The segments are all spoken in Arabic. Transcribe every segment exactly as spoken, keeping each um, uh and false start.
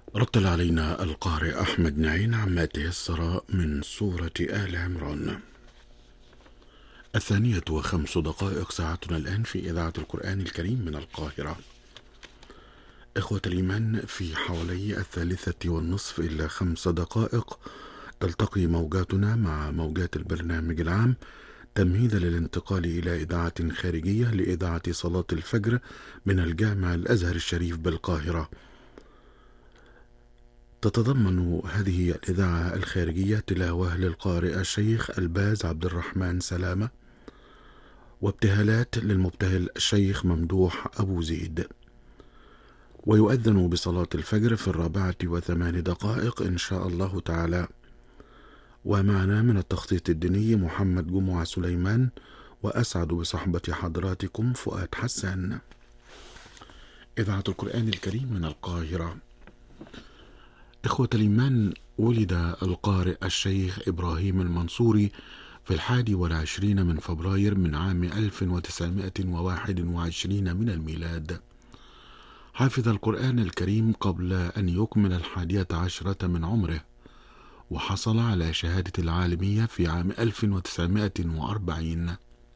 رتل علينا القارئ أحمد نعين عما تيسر من سورة آل عمران. الثانية وخمس دقائق، ساعتنا الآن في إذاعة القرآن الكريم من القاهرة. إخوة الإيمان، في حوالي الثالثة والنصف إلى خمس دقائق تلتقي موجاتنا مع موجات البرنامج العام تمهيدا للانتقال إلى إذاعة خارجية لإذاعة صلاة الفجر من الجامع الأزهر الشريف بالقاهرة. تتضمن هذه الإذاعة الخارجية تلاوة للقارئ الشيخ الباز عبد الرحمن سلامة، وابتهالات للمبتهل الشيخ ممدوح أبو زيد، ويؤذن بصلاة الفجر في الرابعة وثمان دقائق إن شاء الله تعالى. ومعنا من التخطيط الديني محمد جمعة سليمان، وأسعد بصحبة حضراتكم فؤاد حسان. إذاعة القرآن الكريم من القاهرة. إخوة الإيمان، ولد القارئ الشيخ إبراهيم المنصوري في الحادي والعشرين من فبراير من عام ألف وتسعمائة وواحد وعشرين من الميلاد. حافظ القرآن الكريم قبل أن يكمل الحادية عشرة من عمره، وحصل على شهادة العالمية في عام ألف وتسعمائة وأربعين.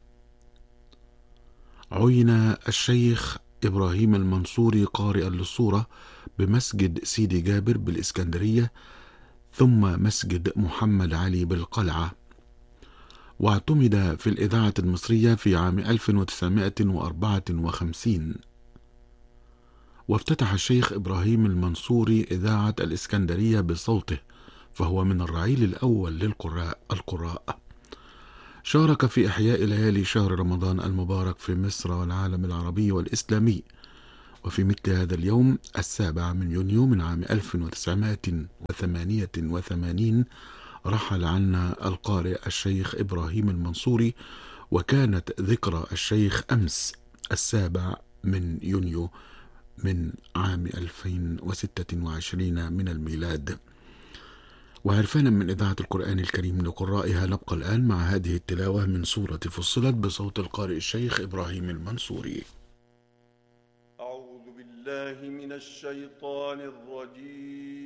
عين الشيخ إبراهيم المنصوري قارئا للصورة بمسجد سيدي جابر بالإسكندرية، ثم مسجد محمد علي بالقلعة، واعتمد في الإذاعة المصرية في عام ألف وتسعمائة وأربعة وخمسين. وافتتح الشيخ إبراهيم المنصوري إذاعة الإسكندرية بصوته، فهو من الرعيل الأول للقراء القراء. شارك في إحياء ليالي شهر رمضان المبارك في مصر والعالم العربي والإسلامي. وفي مثل هذا اليوم السابع من يونيو من عام ألف وتسعمائة وثمانية وثمانين رحل عنا القارئ الشيخ إبراهيم المنصوري، وكانت ذكرى الشيخ أمس السابع من يونيو من عام ألفين وستة وعشرين من الميلاد. وعرفانا من إذاعة القرآن الكريم لقرائها، نبقى الآن مع هذه التلاوة من سورة فصلت بصوت القارئ الشيخ إبراهيم المنصوري. أعوذ بالله من الشيطان الرجيم.